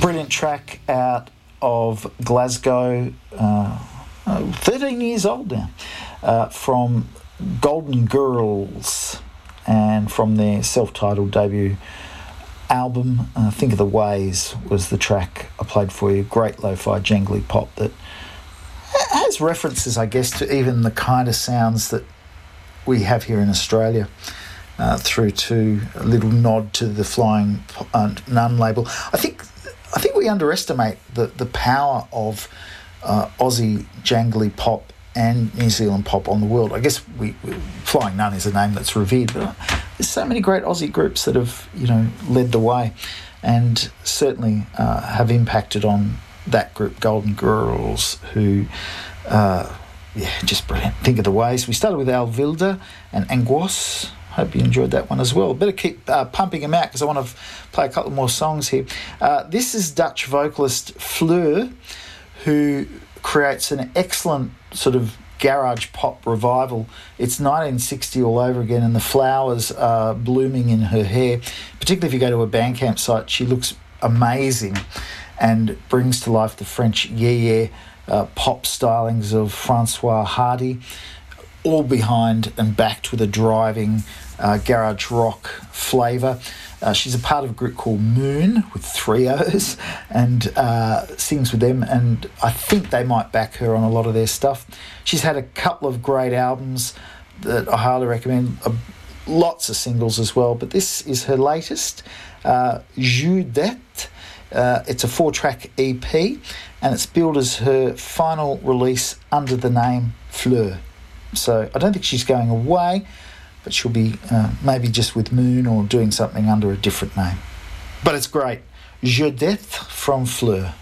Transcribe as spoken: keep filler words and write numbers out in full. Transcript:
Brilliant track out of Glasgow, uh, thirteen years old now, uh, from Golden Girls, and from their self-titled debut album, uh, Think of the Ways was the track I played for you. Great lo-fi jangly pop that has references, I guess, to even the kind of sounds that we have here in Australia, uh, through to a little nod to the Flying uh, Nun label. I think I think we underestimate the, the power of uh, Aussie jangly pop and New Zealand pop on the world. I guess we, we Flying Nun is a name that's revered, but there's so many great Aussie groups that have, you know, led the way, and certainly uh, have impacted on that group, Golden Girls, who, uh, yeah, just brilliant. Think of the Ways. We started with Alvilda and Angoisse. Hope you enjoyed that one as well. Better keep uh, pumping them out because I want to f- play a couple more songs here. Uh, this is Dutch vocalist Fleur, who creates an excellent sort of garage pop revival. It's nineteen sixty all over again, and the flowers are blooming in her hair. Particularly if you go to a Bandcamp site, she looks amazing and brings to life the French yeah-yeah uh, pop stylings of Francois Hardy, all behind and backed with a driving uh, garage rock flavour. Uh, she's a part of a group called Moon with three O's, and uh, sings with them, and I think they might back her on a lot of their stuff. She's had a couple of great albums that I highly recommend, uh, lots of singles as well, but this is her latest, uh, Jeu d'Être. Uh, it's a four-track E P, and it's billed as her final release under the name Fleur. So I don't think she's going away, but she'll be uh, maybe just with Moon or doing something under a different name. But it's great. Jeu d'Être from Fleur.